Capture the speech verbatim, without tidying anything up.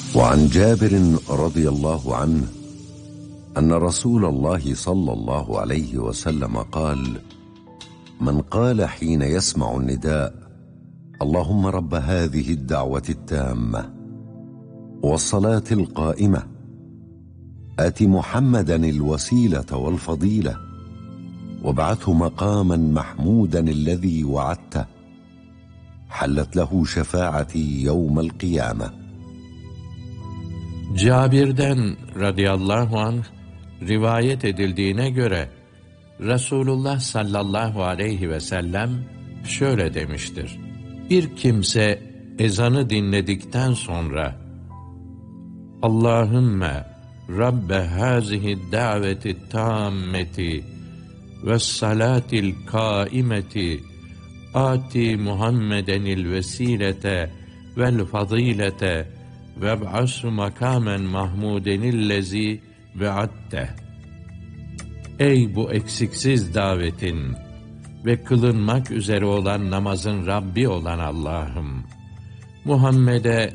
وعن جابر رضي الله عنه أن رسول الله صلى الله عليه وسلم قال: من قال حين يسمع النداء: اللهم رب هذه الدعوة التامة والصلاة القائمة آت محمدا الوسيلة والفضيلة وابعثه مقاما محمودا الذي وعدته حلت له شفاعتي يوم القيامة. Cabir'den radıyallahu anh rivayet edildiğine göre Resulullah sallallahu aleyhi ve sellem şöyle demiştir: bir kimse ezanı dinledikten sonra Allahümme Rabbe hazihi daveti tammeti ve salatil kaimeti ati Muhammedenil vesilete vel fadilete ve b'asu makamen mahmudenillezi ve atte. Ey bu eksiksiz davetin ve kılınmak üzere olan namazın Rabbi olan Allah'ım! Muhammed'e